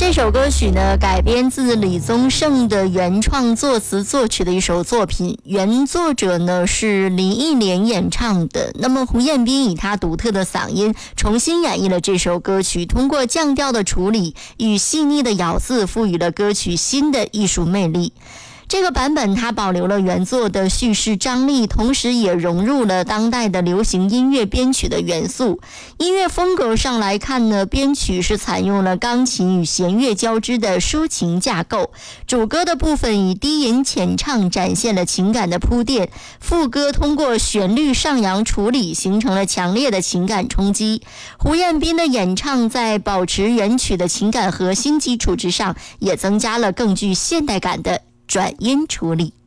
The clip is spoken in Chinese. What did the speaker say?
这首歌曲呢，改编自李宗盛的原创作词作曲的一首作品，原作者呢是林忆莲演唱的。那么胡彦斌以他独特的嗓音重新演绎了这首歌曲，通过降调的处理与细腻的咬字，赋予了歌曲新的艺术魅力。这个版本它保留了原作的叙事张力，同时也融入了当代的流行音乐编曲的元素。音乐风格上来看呢，编曲是采用了钢琴与弦乐交织的抒情架构，主歌的部分以低吟浅唱展现了情感的铺垫，副歌通过旋律上扬处理形成了强烈的情感冲击。胡彦斌的演唱在保持原曲的情感核心基础之上，也增加了更具现代感的转音处理。